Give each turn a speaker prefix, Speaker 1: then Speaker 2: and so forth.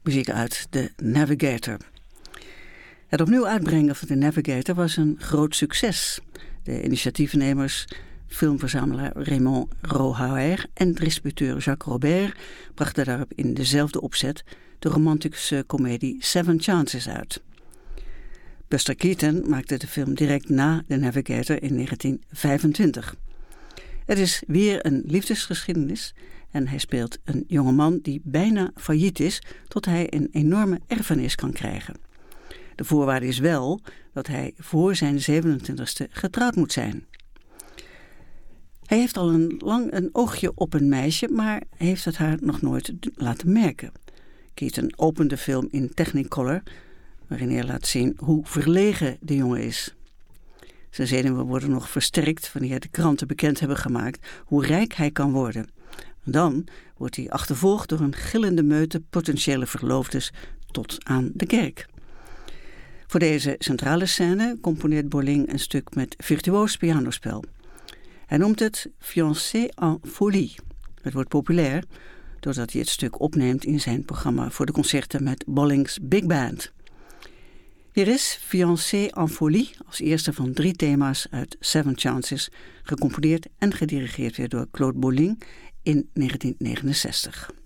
Speaker 1: muziek uit The Navigator. Het opnieuw uitbrengen van The Navigator was een groot succes. De initiatiefnemers, filmverzamelaar Raymond Rohauer en distributeur Jacques Robert brachten daarop in dezelfde opzet de romantische komedie Seven Chances uit. Buster Keaton maakte de film direct na The Navigator in 1925. Het is weer een liefdesgeschiedenis en hij speelt een jongeman die bijna failliet is tot hij een enorme erfenis kan krijgen. De voorwaarde is wel dat hij voor zijn 27e getrouwd moet zijn. Hij heeft al lang een oogje op een meisje, maar heeft het haar nog nooit laten merken. Keaton opent de film in Technicolor, waarin hij laat zien hoe verlegen de jongen is. Zijn zenuwen worden nog versterkt wanneer de kranten bekend hebben gemaakt hoe rijk hij kan worden. Dan wordt hij achtervolgd door een gillende meute potentiële verloofdes tot aan de kerk. Voor deze centrale scène componeert Bolling een stuk met virtuoos pianospel. Hij noemt het Fiancé en folie. Het wordt populair doordat hij het stuk opneemt in zijn programma voor de concerten met Bolling's Big Band. Hier is Fiancé en folie als eerste van 3 thema's uit Seven Chances, gecomponeerd en gedirigeerd weer door Claude Bolling in 1969.